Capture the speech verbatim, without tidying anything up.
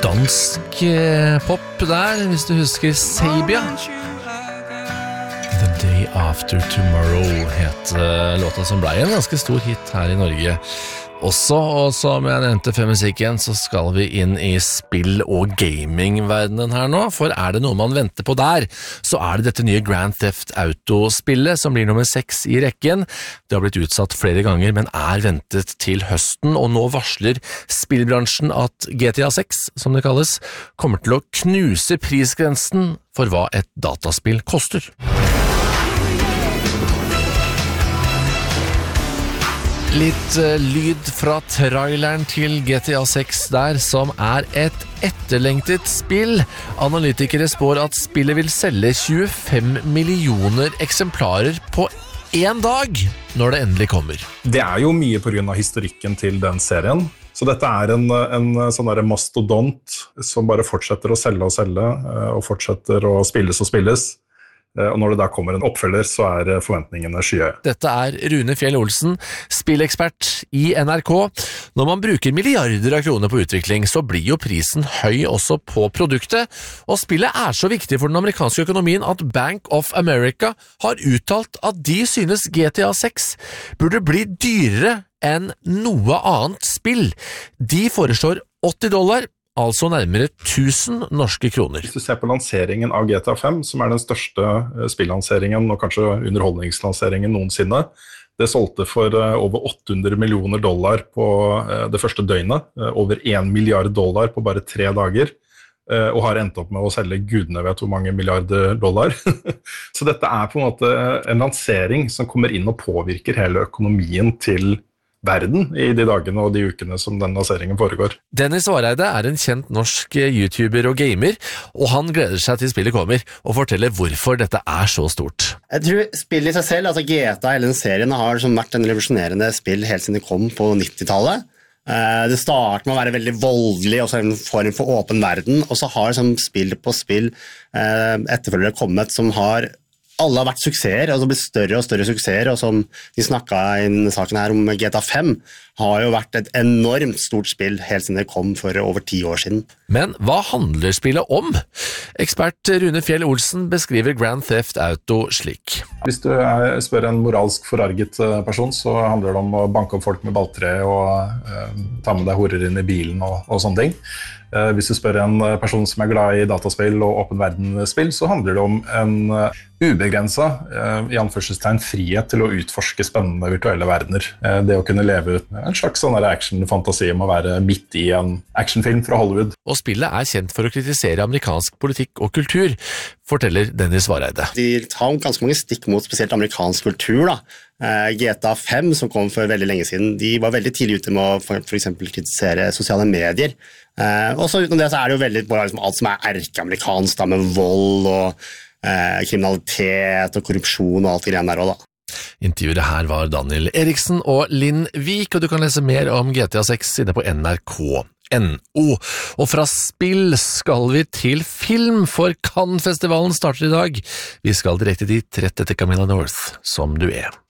dansk pop der, hvis du husker Sabia. The Day After Tomorrow het låta som ble en ganske stor hit her i Norge. Også, og som jeg nevnte før musikken, så skal vi inn i spill- og gaming-verdenen her nå, for er det noe man venter på der, så er det dette nye Grand Theft Auto-spillet, som blir nummer seks i rekken. Det har blitt utsatt flere ganger, men er ventet til høsten, og nå varsler spillbransjen at G T A seks, som det kalles, kommer til å knuse prisgrensen for hva et dataspill koster. Litt uh, lyd fra traileren til G T A seks der, som er et etterlengtet spill. Analytikere spår at spillet vil selge tjuefem millioner eksemplarer på en dag, når det endelig kommer. Det er jo mye på grunn av historikken til den serien. Så dette er en, en sånn der mastodont som bare fortsetter å selge og selge, og fortsetter å spilles og spilles. Og når det da kommer en oppfølger, så er forventningene skyhøye. Dette er Rune Fjell Olsen, spillekspert i N R K. Når man bruker milliarder av kroner på utvikling, så blir jo prisen høy også på produktet. Og spillet er så viktig for den amerikanske økonomien at Bank of America har uttalt at de synes G T A seks burde bli dyrere enn noe annet spill. De foreslår åtti dollar, altså nærmere tusen norske kroner. Hvis du ser på lanseringen av G T A fem, som er den største spillanseringen og kanskje underholdningslanseringen noensinne, det solgte for over åtte hundre millioner dollar på det første døgnet, over en milliard dollar på bare tre dager, og har endt opp med å selge gudene vet hvor mange milliarder dollar. Så dette er på en måte en lansering som kommer inn og påvirker hele økonomien til verden i de dagene og de ukene som den lanseringen foregår. Dennis Vareide er en kjent norsk YouTuber og gamer, og han gleder seg til spillet kommer, og forteller hvorfor dette er så stort. Jeg tror spillet i seg selv, altså G T A, hele den serien, har som vært en revolusjonerende spill helt siden det kom på nittitallet. Det starter med å være veldig voldelig, og så en form for åpen verden, og så har liksom spill på spill etterfølgere kommet som har alle har vært suksesser, og så blitt større og større suksesser, og som vi snakket i denne saken her om G T A fem, har jo vært et enormt stort spill helt siden det kom for over ti år siden. Men hva handler spillet om? Ekspert Rune Fjell Olsen beskriver Grand Theft Auto slik. Hvis du er, spør en moralsk forarget person, så handler det om å banke opp folk med balltre og eh, ta med deg horer inn i bilen og, og sånne ting. Eh, hvis du spør en person som er glad i dataspill og åpen verden-spill, så handler det om en uh, ubegrenset, uh, i anførselstegn, frihet til å utforske spennende virtuelle verdener. Uh, det å kunne leve ut en slags sånn action-fantasi om å være midt i en actionfilm fra Hollywood. Og spillet er kjent for å kritisere amerikansk politikk og kultur, forteller Dennis Vareide. De tar ganske mange stikk mot spesielt amerikansk kultur da. G T A fem, som kom for veldig lenge siden, de var veldig tidlig ute med å for, for eksempel kritisere sosiale medier. Eh, og så utenom det så er det jo veldig bare liksom alt som er erkeamerikansk da, med vold og eh, kriminalitet og korrupsjon og alt det greiene der også da. Intervjuet her var Daniel Eriksen og Linn Vik, og du kan lese mer om G T A seks inne på N R K punktum no. Og fra spill skal vi til film, for Cannes-festivalen starter i dag. Vi skal direkte dit, rett etter Camilla North, som du er.